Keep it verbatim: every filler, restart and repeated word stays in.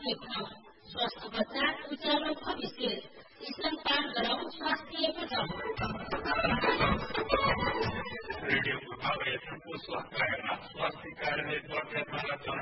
के खाऊ, स्वस्थ बच्चा उज्यालो भविष्य, स्तनपान गराउँ, स्वास्थ्यको जाउँ। रेडियो प्रभाव एफएमको स्वास्थ्य स्वास्थ्य कार्यालय